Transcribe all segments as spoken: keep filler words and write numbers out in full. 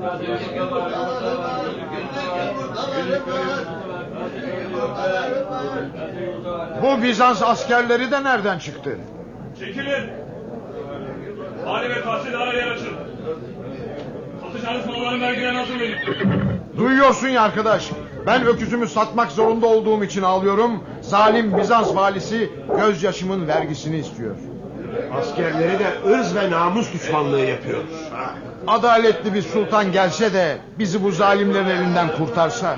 Bu Bizans askerleri de nereden çıktı? Çekilin. Hali ve tahsillara yer açın. Satacağınız malların vergilerini hazırlayın. Duyuyorsun ya arkadaş. Ben öküzümü satmak zorunda olduğum için ağlıyorum. Zalim Bizans valisi gözyaşımın vergisini istiyor. Askerleri de ırz ve namus düşmanlığı yapıyor. Adaletli bir sultan gelse de bizi bu zalimlerin elinden kurtarsa.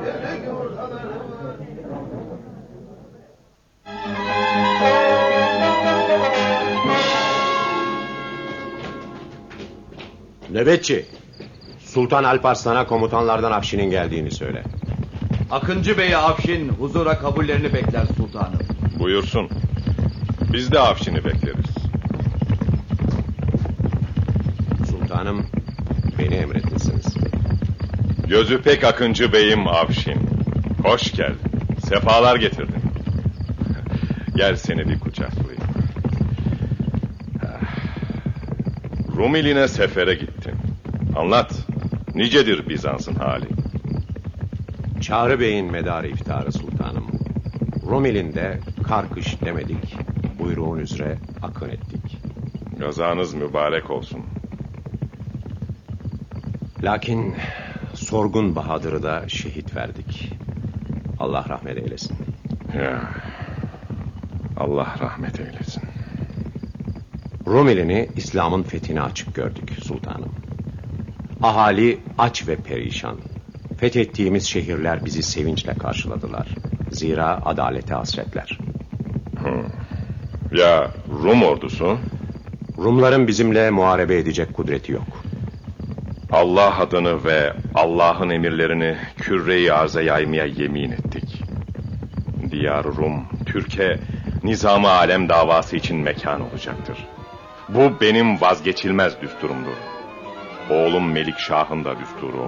Nöbetçi, Sultan Alparslan'a komutanlardan Afşin'in geldiğini söyle. Akıncı Bey'e Afşin huzura kabullerini bekler sultanım. Buyursun. Biz de Afşin'i bekleriz. Sultanım, beni emretmişsiniz. Gözü pek Akıncı Bey'im Afşin. Hoş geldin. Sefalar getirdin. Gel seni bir kucaklayayım. Rumiline sefere gittin. Anlat. Nicedir Bizans'ın hali? Çağrı Bey'in medarı iftiharı sultanım. Rumeli'nde kar kış demedik, buyruğun üzere akın ettik. Gazanız mübarek olsun. Lakin Sorgun Bahadır'ı da şehit verdik. Allah rahmet eylesin. Ya, Allah rahmet eylesin. Rumeli'ni İslam'ın fethine açık gördük sultanım. Ahali aç ve perişan. Fethettiğimiz şehirler bizi sevinçle karşıladılar. Zira adalete hasretler. Hmm. Ya Rum ordusu? Rumların bizimle muharebe edecek kudreti yok. Allah adını ve Allah'ın emirlerini küre-i arza yaymaya yemin ettik. Diyar-ı Rum, Türkiye, nizam-ı alem davası için mekan olacaktır. Bu benim vazgeçilmez düsturumdur. Oğlum Melikşah'ın da düsturu